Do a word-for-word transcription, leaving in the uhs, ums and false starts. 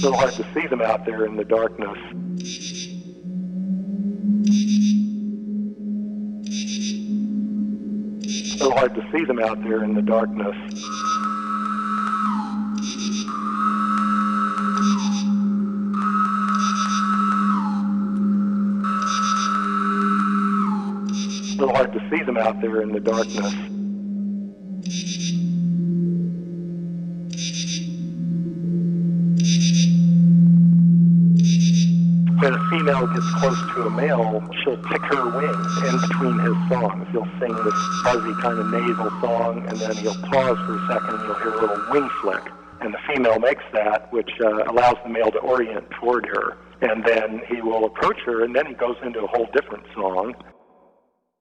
a little hard to see them out there in the darkness. It's a little hard to see them out there in the darkness. It's a little hard to see them out there in the darkness. When a female gets close to a male, she'll pick her wings in between his songs. He'll sing this fuzzy kind of nasal song, and then he'll pause for a second, and you'll hear a little wing flick. And the female makes that, which uh, allows the male to orient toward her. And then he will approach her, and then he goes into a whole different song.